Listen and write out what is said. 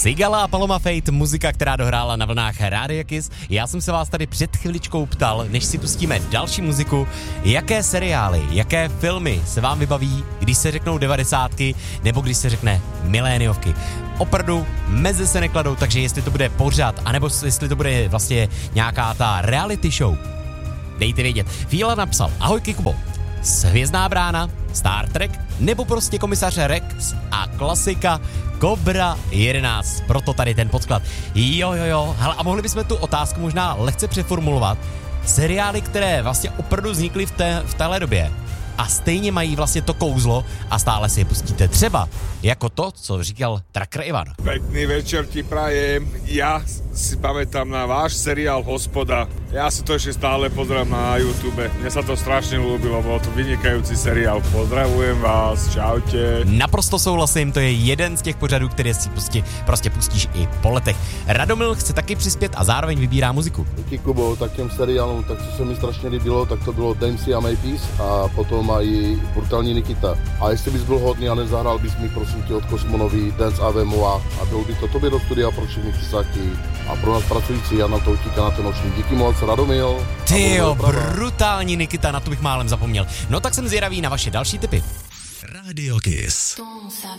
Sigala a Paloma Fate, muzika, která dohrála na vlnách Rádia Kiss. Já jsem se vás tady před chviličkou ptal, než si pustíme další muziku, jaké seriály, jaké filmy se vám vybaví, když se řeknou 90, nebo když se řekne miléniovky. Opravdu meze se nekladou, takže jestli to bude pořád, anebo jestli to bude vlastně nějaká ta reality show, dejte vědět. Fíla napsal, ahoj Kikubo, Hvězdná brána, Star Trek, nebo prostě Komisař Rex a klasika Cobra 11, proto tady ten podklad. Jo. Hele, a mohli bychom tu otázku možná lehce přeformulovat. Seriály, které vlastně opravdu vznikly v téhle době a stejně mají vlastně to kouzlo a stále si je pustíte. Třeba jako to, co říkal Tracker Ivan. Pekný večer ti prajem. Ja si pamätám na váš seriál Hospoda. Ja si to ešte stále pozerám na YouTube. Mne sa to strašne ľúbilo, bol to vynikajúci seriál. Pozdravujem vás, čaute. Naprosto souhlasím, to je jeden z těch pořadů, které si prostě pustíš i po letech. Radomil chce taky přispět a zároveň vybírá muziku. Díky Kubo, tak těm seriálům, tak co se mi strašně líbilo, tak to bylo Dempsey a Maypeace a potom i Brutální Nikita. A jestli bys byl hodný a nezahrál bys mi prosím tě od Kosmonovi Dance Ave Moi a byl by to tobě do studia pro všechny kysáky a pro nás pracující Jana Toutíka na ten noční. Díky moc, Radomil. Tyjo, Brutální Nikita, na to bych málem zapomněl. No tak jsem zvědavý na vaše další tipy. Radio Kiss.